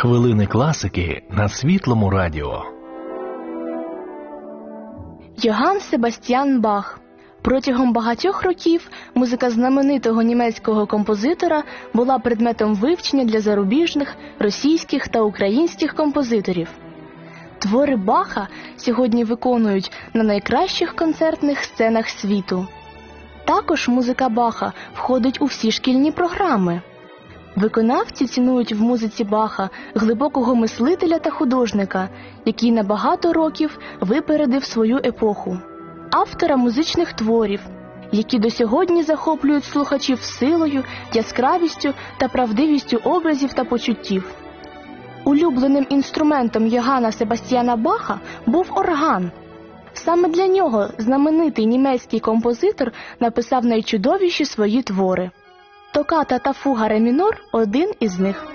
Хвилини класики на Світлому радіо. Йоганн Себастьян Бах. Протягом багатьох років музика знаменитого німецького композитора була предметом вивчення для зарубіжних, російських та українських композиторів. Твори Баха сьогодні виконують на найкращих концертних сценах світу. Також музика Баха входить у всі шкільні програми. Виконавці цінують в музиці Баха глибокого мислителя та художника, який на багато років випередив свою епоху. Автора музичних творів, які до сьогодні захоплюють слухачів силою, яскравістю та правдивістю образів та почуттів. Улюбленим інструментом Йоганна Себастьяна Баха був орган. Саме для нього знаменитий німецький композитор написав найчудовіші свої твори. Токата та фуга ре мінор – один із них.